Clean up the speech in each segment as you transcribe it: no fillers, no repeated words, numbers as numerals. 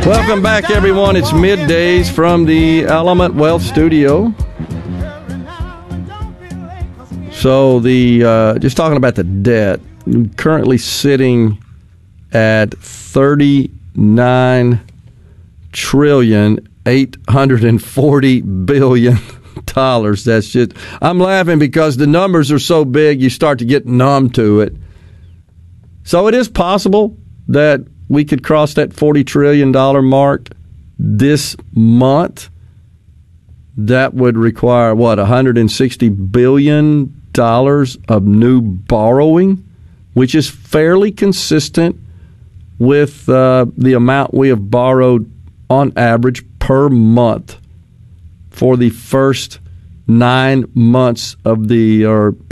Welcome back, everyone. It's middays from the Element Wealth Studio. So just talking about the debt, currently sitting at $39,840 billion. That's just, I'm laughing because the numbers are so big you start to get numb to it. So it is possible that we could cross that $40 trillion mark this month. That would require, $160 billion of new borrowing, which is fairly consistent with the amount we have borrowed on average per month for the first 10 months of the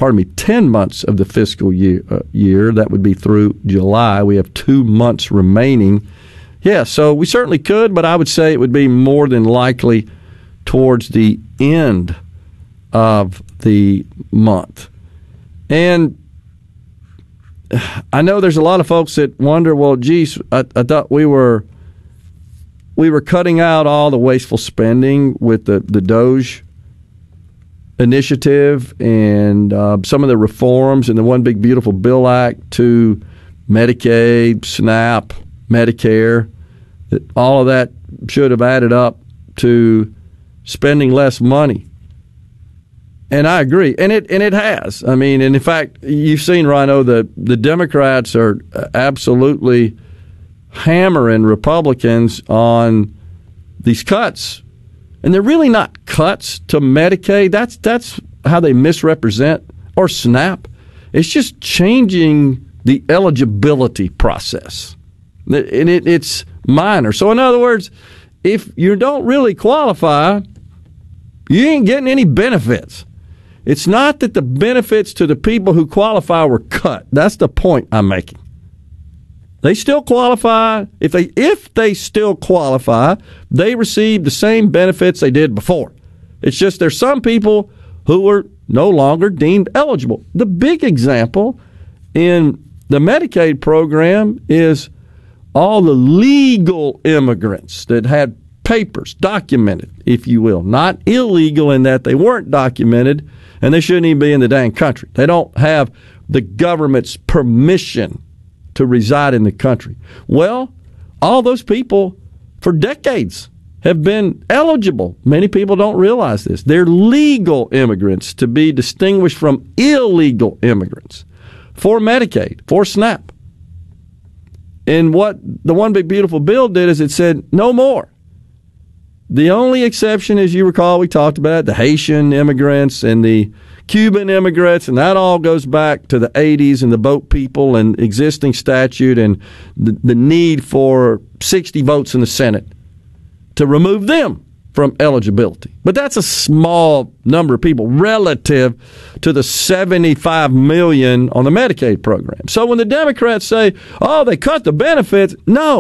fiscal year. That would be through July. We have 2 months remaining. Yeah, so we certainly could, but I would say it would be more than likely towards the end of the month. And I know there's a lot of folks that wonder, well, geez, I thought we were cutting out all the wasteful spending with the DOGE initiative and some of the reforms in the One Big Beautiful Bill Act to Medicaid, SNAP, Medicare, that all of that should have added up to spending less money. And I agree. And it has. I mean, and in fact, you've seen, Rhino, the Democrats are absolutely hammering Republicans on these cuts. And they're really not cuts to Medicaid. That's how they misrepresent, or SNAP. It's just changing the eligibility process. And it's minor. So in other words, if you don't really qualify, you ain't getting any benefits. It's not that the benefits to the people who qualify were cut. That's the point I'm making. They still qualify. If they still qualify, they receive the same benefits they did before. It's just there's some people who are no longer deemed eligible. The big example in the Medicaid program is all the legal immigrants that had papers documented, if you will, not illegal in that they weren't documented and they shouldn't even be in the dang country. They don't have the government's permission to reside in the country. Well, all those people for decades have been eligible. Many people don't realize this. They're legal immigrants, to be distinguished from illegal immigrants, for Medicaid, for SNAP. And what the One Big Beautiful Bill did is it said no more. The only exception, as you recall, we talked about the Haitian immigrants and the Cuban immigrants, and that all goes back to the 80s and the boat people and existing statute and the need for 60 votes in the Senate to remove them from eligibility. But that's a small number of people relative to the 75 million on the Medicaid program. So when the Democrats say, oh, they cut the benefits, no.